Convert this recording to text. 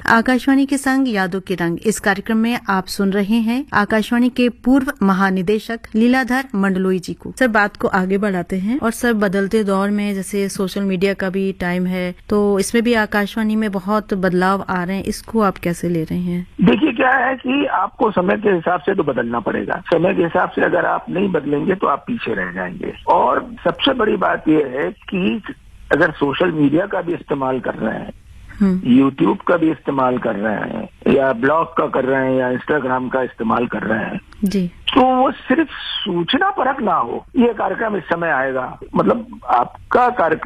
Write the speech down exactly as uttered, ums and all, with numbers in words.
आकाशवाणी के संग यादों के रंग इस कार्यक्रम में आप सुन रहे हैं आकाशवाणी के पूर्व महानिदेशक लीलाधर मंडलोई जी को। सर, बात को आगे बढ़ाते हैं और सर, बदलते दौर में जैसे सोशल मीडिया का भी टाइम है, तो इसमें भी आकाशवाणी में बहुत बदलाव आ रहे हैं, इसको आप कैसे ले रहे हैं? देखिए, क्या है कि आपको समय के हिसाब से तो बदलना पड़ेगा। समय के हिसाब से अगर आप नहीं बदलेंगे तो आप पीछे रह जाएंगे। और सबसे बड़ी बात यह है कि अगर सोशल मीडिया का भी इस्तेमाल कर रहे हैं, यूट्यूब का भी इस्तेमाल कर रहे हैं, या ब्लॉग का कर रहे हैं, या इंस्टाग्राम का इस्तेमाल कर रहे हैं जी, तो वो सिर्फ सूचना परक ना हो। ये कार्यक्रम इस समय आएगा, मतलब आपका कार्यक्रम